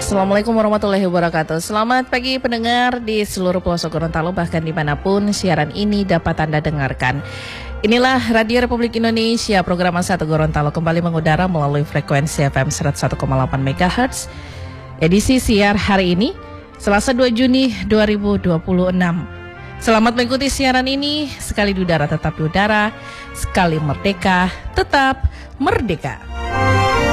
Assalamualaikum warahmatullahi wabarakatuh. Selamat pagi pendengar di seluruh pelosok Gorontalo, bahkan dimanapun siaran ini dapat Anda dengarkan. Inilah Radio Republik Indonesia, program 1 Gorontalo kembali mengudara melalui frekuensi FM 101,8 MHz. Edisi siar hari ini, Selasa 2 Juni 2026. Selamat mengikuti siaran ini, sekali di udara tetap di udara, sekali merdeka tetap merdeka.